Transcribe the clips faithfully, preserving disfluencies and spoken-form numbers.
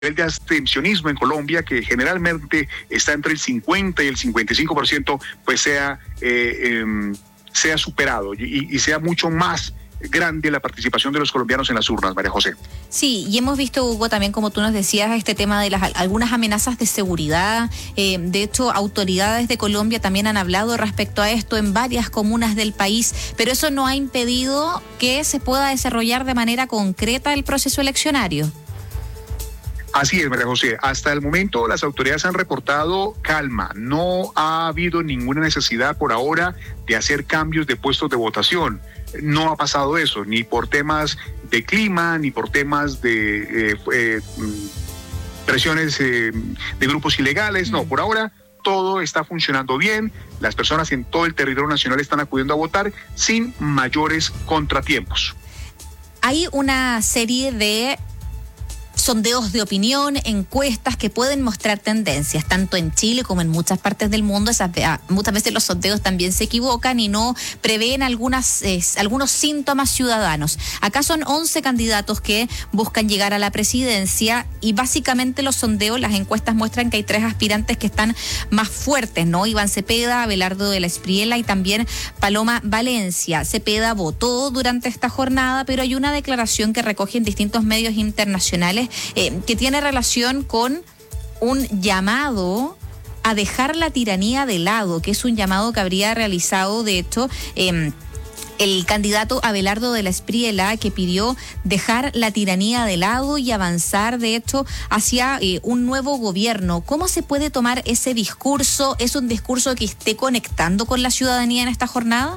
de abstencionismo en Colombia, que generalmente está entre el cincuenta y el cincuenta y cinco por ciento, pues sea, eh, eh, sea superado y, y sea mucho más grande la participación de los colombianos en las urnas, María José. Sí, y hemos visto, Hugo, también como tú nos decías, este tema de las algunas amenazas de seguridad. Eh, de hecho, autoridades de Colombia también han hablado respecto a esto en varias comunas del país, pero eso no ha impedido que se pueda desarrollar de manera concreta el proceso eleccionario. Así es, María José. Hasta el momento las autoridades han reportado calma. No ha habido ninguna necesidad por ahora de hacer cambios de puestos de votación. No ha pasado eso, ni por temas de clima, ni por temas de eh, eh, presiones eh, de grupos ilegales. No, por ahora todo está funcionando bien. Las personas en todo el territorio nacional están acudiendo a votar sin mayores contratiempos. Hay una serie de sondeos de opinión, encuestas que pueden mostrar tendencias, tanto en Chile como en muchas partes del mundo. Esas, muchas veces los sondeos también se equivocan y no prevén algunas, eh, algunos síntomas ciudadanos. Acá son once candidatos que buscan llegar a la presidencia y básicamente los sondeos, las encuestas muestran que hay tres aspirantes que están más fuertes, ¿no? Iván Cepeda, Abelardo de la Espriella y también Paloma Valencia. Cepeda votó durante esta jornada, pero hay una declaración que recoge en distintos medios internacionales Eh, que tiene relación con un llamado a dejar la tiranía de lado, que es un llamado que habría realizado, de hecho, eh, el candidato Abelardo de la Espriella, que pidió dejar la tiranía de lado y avanzar, de hecho, hacia eh, un nuevo gobierno. ¿Cómo se puede tomar ese discurso? ¿Es un discurso que esté conectando con la ciudadanía en esta jornada?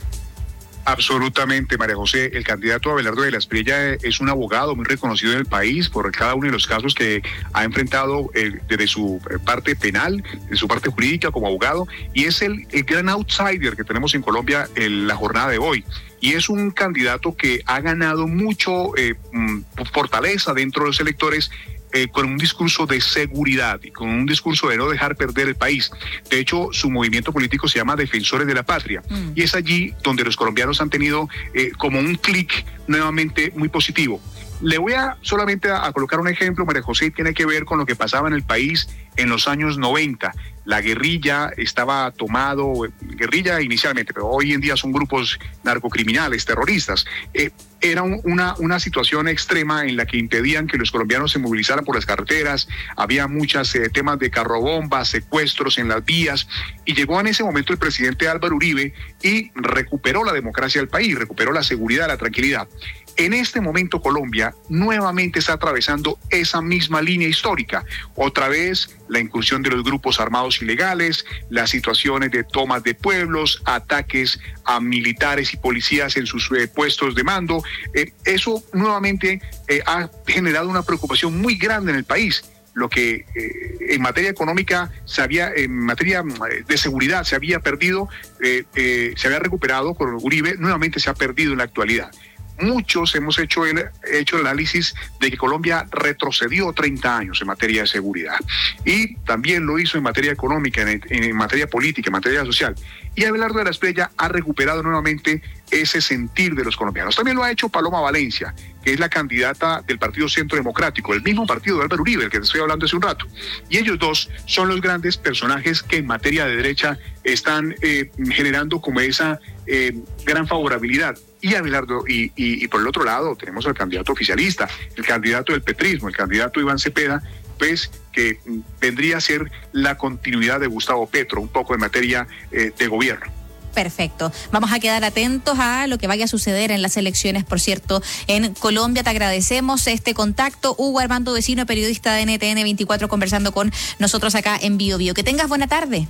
Absolutamente, María José. El candidato Abelardo de la Espriella es un abogado muy reconocido en el país por cada uno de los casos que ha enfrentado eh, desde su parte penal, de su parte jurídica como abogado, y es el, el gran outsider que tenemos en Colombia en la jornada de hoy. Y es un candidato que ha ganado mucho eh, fortaleza dentro de los electores, Eh, con un discurso de seguridad y con un discurso de no dejar perder el país. De hecho, su movimiento político se llama Defensores de la Patria, mm. y es allí donde los colombianos han tenido eh, como un clic nuevamente muy positivo. Le voy a solamente a, a colocar un ejemplo, María José, tiene que ver con lo que pasaba en el país en los años noventa. La guerrilla estaba tomado, guerrilla inicialmente, pero hoy en día son grupos narcocriminales, terroristas. Eh, era un, una, una situación extrema en la que impedían que los colombianos se movilizaran por las carreteras, había muchos eh, temas de carrobombas, secuestros en las vías, y llegó en ese momento el presidente Álvaro Uribe y recuperó la democracia del país, recuperó la seguridad, la tranquilidad. En este momento Colombia nuevamente está atravesando esa misma línea histórica. Otra vez la incursión de los grupos armados ilegales, las situaciones de tomas de pueblos, ataques a militares y policías en sus eh, puestos de mando. Eh, eso nuevamente eh, ha generado una preocupación muy grande en el país. Lo que eh, en materia económica se había, en materia de seguridad se había perdido, eh, eh, se había recuperado con Uribe, nuevamente se ha perdido en la actualidad. Muchos hemos hecho el, hecho el análisis de que Colombia retrocedió treinta años en materia de seguridad y también lo hizo en materia económica, en, en materia política, en materia social. Y Abelardo de la Espriella ha recuperado nuevamente ese sentir de los colombianos. También lo ha hecho Paloma Valencia, que es la candidata del Partido Centro Democrático, el mismo partido de Álvaro Uribe, del que te estoy hablando hace un rato. Y ellos dos son los grandes personajes que en materia de derecha están eh, generando como esa eh, gran favorabilidad. Y Abelardo, y, y, y por el otro lado tenemos al candidato oficialista, el candidato del petrismo, el candidato Iván Cepeda, pues que vendría a ser la continuidad de Gustavo Petro, un poco en materia eh, de gobierno. Perfecto. Vamos a quedar atentos a lo que vaya a suceder en las elecciones, por cierto, en Colombia. Te agradecemos este contacto. Hugo Armando Vecino, periodista de N T N veinticuatro, conversando con nosotros acá en Bio Bio. Que tengas buena tarde.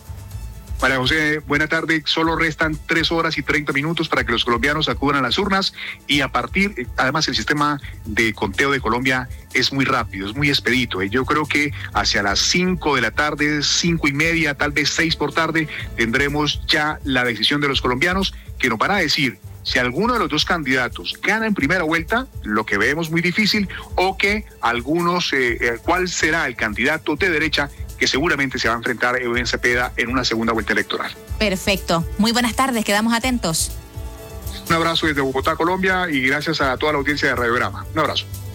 María José, buena tarde. Solo restan tres horas y treinta minutos para que los colombianos acudan a las urnas y a partir, además el sistema de conteo de Colombia es muy rápido, es muy expedito. Yo creo que hacia las cinco de la tarde, cinco y media, tal vez seis por tarde, tendremos ya la decisión de los colombianos que nos van a decir si alguno de los dos candidatos gana en primera vuelta, lo que vemos muy difícil, o que algunos, eh, eh, cuál será el candidato de derecha que seguramente se va a enfrentar a Iván Cepeda en una segunda vuelta electoral. Perfecto. Muy buenas tardes, quedamos atentos. Un abrazo desde Bogotá, Colombia, y gracias a toda la audiencia de Radiograma. Un abrazo.